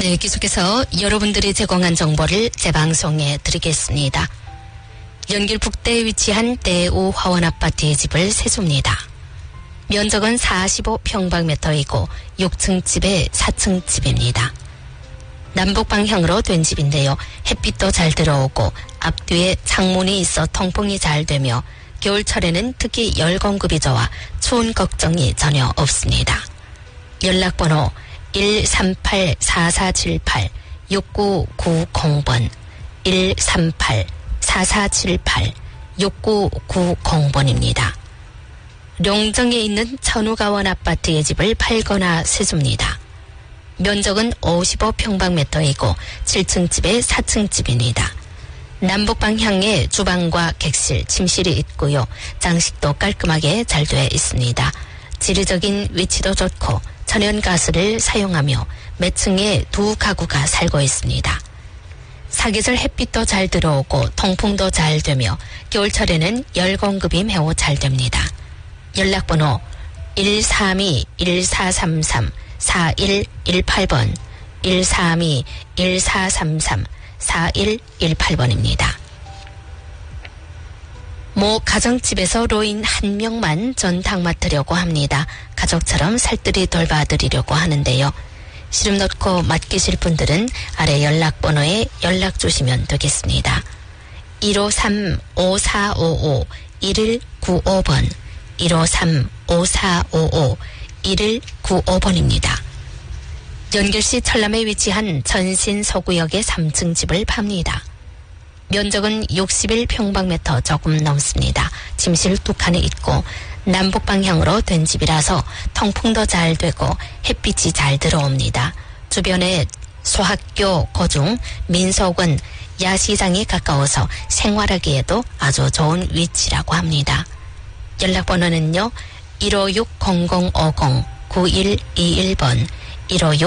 네, 계속해서 여러분들이 제공한 정보를 재방송해 드리겠습니다. 연길 북대에 위치한 대우 화원 아파트의 집을 세줍니다. 면적은 45평방미터이고 6층 집에 4층 집입니다. 남북 방향으로 된 집인데요. 햇빛도 잘 들어오고 앞뒤에 창문이 있어 통풍이 잘 되며 겨울철에는 특히 열 공급이 좋아 추운 걱정이 전혀 없습니다. 연락번호 138-4478-6990번 138-4478-6990번입니다. 룡정에 있는 천우가원 아파트의 집을 팔거나 세줍니다. 면적은 55평방미터이고 7층 집에 4층 집입니다. 남북 방향에 주방과 객실, 침실이 있고요. 장식도 깔끔하게 잘 되어 있습니다. 지리적인 위치도 좋고 천연가스를 사용하며 몇 층에 두 가구가 살고 있습니다. 사계절 햇빛도 잘 들어오고 통풍도 잘 되며 겨울철에는 열 공급이 매우 잘 됩니다. 연락번호 132-1433-4118번 132-1433-4118번입니다. 모 가정집에서 로인 한 명만 전탁 맡으려고 합니다. 가족처럼 살뜰히 돌봐드리려고 하는데요. 시름 넣고 맡기실 분들은 아래 연락번호에 연락 주시면 되겠습니다. 153-5455-1195번 153-5455-1195번입니다. 연결시 철남에 위치한 전신서구역의 3층 집을 팝니다. 면적은 61평방미터 조금 넘습니다. 침실 2칸이 있고 남북 방향으로 된 집이라서 통풍도 잘 되고 햇빛이 잘 들어옵니다. 주변에 소학교, 고중, 민속원, 야시장이 가까워서 생활하기에도 아주 좋은 위치라고 합니다. 연락번호는요. 156-0050-9121번 156